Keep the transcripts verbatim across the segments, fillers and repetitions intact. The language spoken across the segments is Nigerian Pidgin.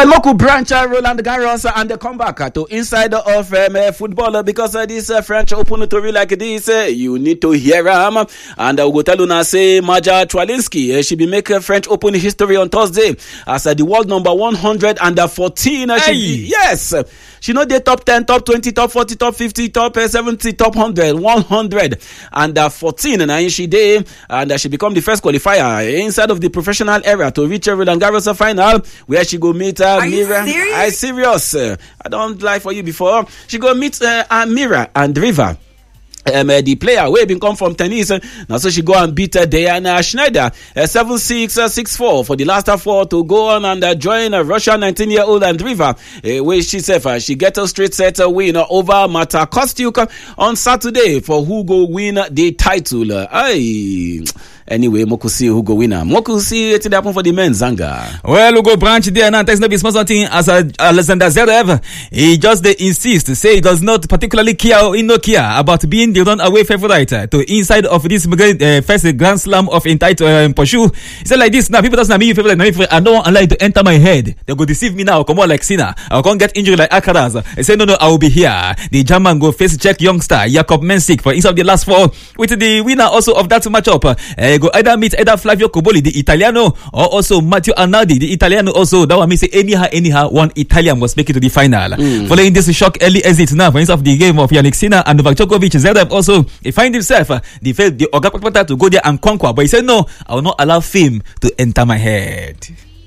Well, Moku branch uh, Roland Garros uh, and the comeback uh, to inside of um, uh, football uh, because uh, this uh, French Open story like this, uh, you need to hear him. Um, and uh, we go tell you now, say Maja Twalinski, uh, she be make uh, French Open history on Thursday as uh, the world number one hundred fourteen. Uh, she be, yes, uh, she know the top ten, top twenty, top forty, top fifty, top uh, seventy, top one hundred, one hundred fourteen. And uh, she did, and uh, she become the first qualifier inside of the professional era to reach uh, Roland Garros final, where she go meet uh, Mira. I serious. Uh, I don't lie for you before. She go meet uh, Amira and Riva. Um, uh, the player who been come from tennis, uh, now so she go and beat uh, Diana Schneider uh, seven six, uh, six four for the last uh, four to go on and uh, join uh, Russian nineteen year old Andriva, uh, where she said uh, she get a straight set uh, win uh, over Marta Kostyuk uh, on Saturday for who go win uh, the title. Uh, aye. Anyway, Moku see who go winner. Moku see it happen for the men Zanga. Well, we go branch there now. There's no be small something as uh, Alexander Zverev. He just they insist to say he does not particularly care or in no care about being the run away favorite uh, to inside of this uh, first Grand Slam of entitled uh, Pursuit. He said like this now. People doesn't me favorite. I don't allow it to enter my head. They go deceive me now. Come on like Sinner. I can't get injured like Alcaraz. He said no no I will be here. The German go face Czech youngster Jakob Mensik for inside the last four with the winner also of that matchup. Uh, go either meet either Flavio Coboli, the Italiano, or also Matteo Arnaldi, the Italiano also. That one means say anyhow, anyhow, one Italian was making to the final. Mm. Following this shock early exit now, for instance of the game of Yannick Sinner and Novak Djokovic, Zverev also, he find himself, uh, the the Oga to go there and conquer, but he said no, I will not allow fame to enter my head.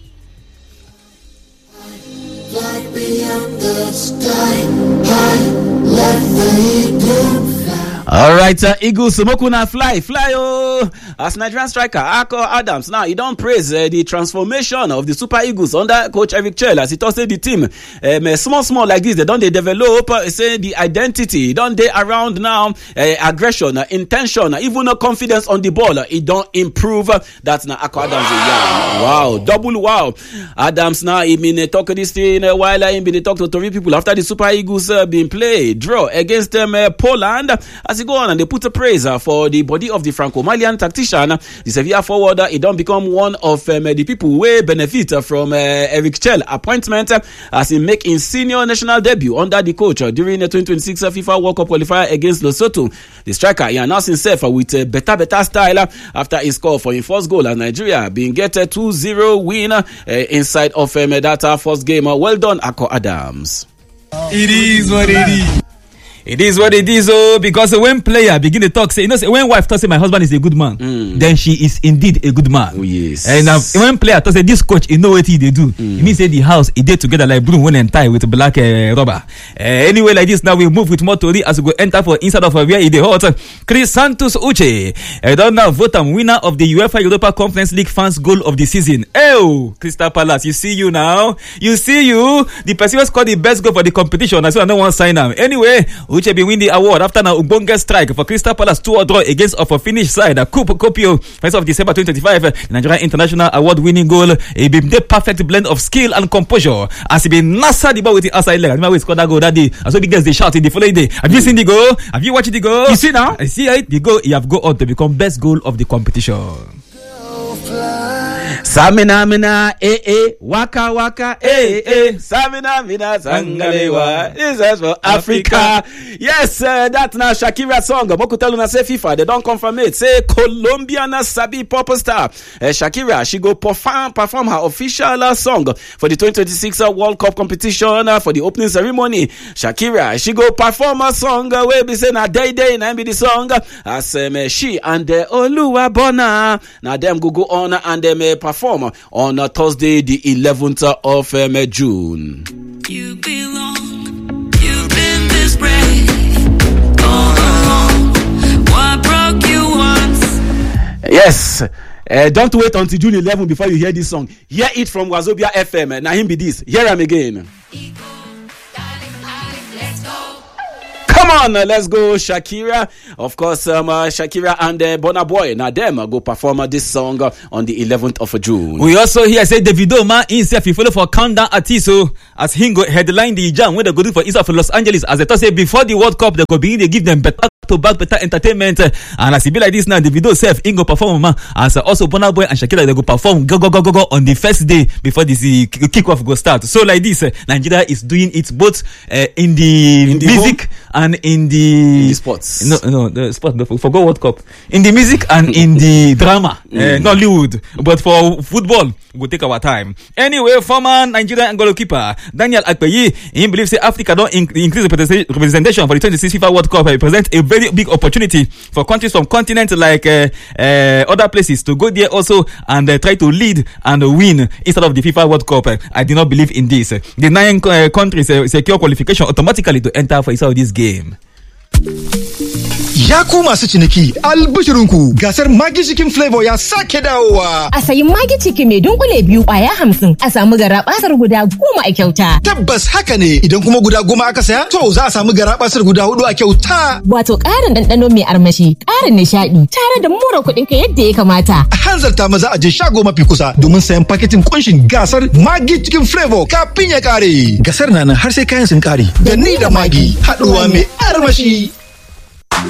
Fly beyond the sky, high, let the eagle fly. All right, uh, Eagles, Mokuna fly, fly, oh, as Nigerian striker, Akko Adams. Now, he don't praise uh, the transformation of the Super Eagles under coach Eric Chell, as he told the team, um, small, small like this, they don't they develop, uh, say the identity, don't they around now, uh, aggression, uh, intention, uh, even no confidence on the ball, uh, it don't improve. Uh, that's now Akko Adams. Yeah. Wow, double wow. Adams now, he been uh, talking this thing uh, while uh, he been uh, talk to Tory people after the Super Eagles uh, been played, draw against them, um, uh, Poland. As he go on and they put a praise uh, for the body of the Franco-Malian tactician, the Sevilla forward, uh, he don't become one of um, the people who benefit uh, from uh, Eric Chell appointment uh, as he make his senior national debut under the coach uh, during the twenty twenty-six uh, FIFA World Cup qualifier against Lesotho. The striker, he announced himself uh, with a better, better style uh, after he scored for his first goal at Nigeria, being get a two zero win uh, inside of um, that uh, first game. Uh, well done, Akko Adams. It is what it is. It is what it is, oh, because when player begin to talk, say, you know, say, when wife talks, say, my husband is a good man, mm. then she is indeed a good man. Oh, yes. And uh, when player talks, say, this coach, you know what he they do. Mm. It means, say, the house, it did together like broom, one and tie with black uh, rubber. Uh, anyway, like this, now we move with more Tori as we go enter for inside of uh, where it hot. Chris Santos Uche, I don't know, vote him winner of the UEFA Europa Conference League fans goal of the season. Oh, Crystal Palace, you see you now. You see you. The person who scored the best goal for the competition. I said, I don't want to sign him. Anyway, Uche be win the award after now Ubonga strike for Crystal Palace two draw against of a Finnish side. Kup Kopio, first of December twenty twenty-five, the Nigerian International Award winning goal. It be the perfect blend of skill and composure as he be nasa the ball with the outside leg. I remember we scored that goal that day. And so big guys they shout in the following day. Have you seen the goal? Have you watched the goal? You see now? I see it. The goal he have go on to become best goal of the competition. Samina mina eh eh waka waka eh eh Samina mina sangalewa. This is for Africa. Yes, uh, that's now Shakira song. Boku tell una say FIFA they don't confirm it. Say Colombian sabi pop star uh, Shakira she go perform perform her official uh, song for the twenty twenty-six uh, World Cup competition uh, for the opening ceremony. Shakira she go perform a song uh, where be say na day day na be the song uh, as um, uh, she and uh, Oluwabona now them go go on and them uh, perform on uh, Thursday, the eleventh of um, June. You belong, you've been this brave all along. What broke you once? Yes. Uh, don't wait until June eleventh before you hear this song. Hear it from Wazobia F M. Now him be this. Hear him again. Eagle, darling, darling, let's go. Come Come on, uh, let's go, Shakira. Of course, um, uh, Shakira and uh, Burna Boy, now them uh, go perform uh, this song uh, on the eleventh of June. We also hear say Davido man himself he follow for countdown artist so as he go headline the jam when they go do for east of Los Angeles as they thought say before the World Cup they go begin they give them better to back better entertainment uh, and as it be like this now Davido self he go perform man as uh, also Burna Boy and Shakira they go perform go go go go go on the first day before this uh, kick off go start. So like this uh, Nigeria is doing it both uh, in the, in the music home? and in the, in the sports. No, no, the sport. Forgot World Cup. In the music and in the drama, mm. uh, Nollywood. But for football, we'll take our time. Anyway, former Nigerian goalkeeper Daniel Akpeyi, he believes that Africa don't in- increase the representation for the twenty-six FIFA World Cup. It presents a very big opportunity for countries from continents like uh, uh, other places to go there also and uh, try to lead and win instead of the FIFA World Cup. Uh, I do not believe in this. Uh, the nine uh, countries uh, secure qualification automatically to enter for inside this game. Ya ku masu ciniki albishirinku gasar Maggi Chicken Flavor ya sake dawowa. A sayi Maggi Chicken mai dunkule biyu kwaya hamsin a samu garabasar guda goma a kyauta. Tabbas haka ne idan kuma guda goma aka saya to za a samu garabasar guda hudu a kyauta. Wato ƙarin ɗanɗano mai armashi, ƙarin nishaɗi tare da more kuɗin ka yadda ya kamata. A hanzarta maza a je shago mafi kusa domin sayan paketin kunshin gasar Maggi Chicken Flavor kafin ya kare. Gasar na nan har sai kayan sun kare. Da ni da Maggi haɗuwa mai armashi.